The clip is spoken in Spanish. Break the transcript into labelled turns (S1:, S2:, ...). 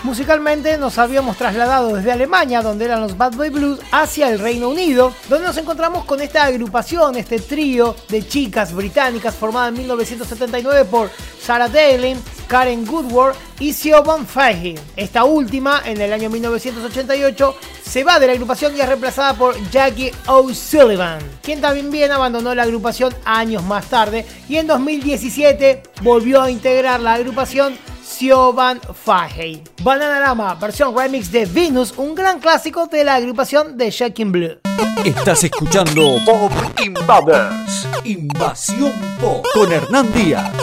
S1: Musicalmente nos habíamos trasladado desde Alemania, donde eran los Bad Boy Blues, hacia el Reino Unido, donde nos encontramos con esta agrupación, este trío de chicas británicas formada en 1979 por Sarah Dailin, Karen Woodward y Siobhan Fahey. Esta última, en el año 1988, se va de la agrupación y es reemplazada por Jackie O'Sullivan, quien también abandonó la agrupación años más tarde, y en 2017 volvió a integrar la agrupación Siobhan Fahey. Bananarama, versión remix de Venus, un gran clásico de la agrupación de Shocking Blue.
S2: Estás escuchando Pop Invaders, Invasión Pop, con Hernán Díaz.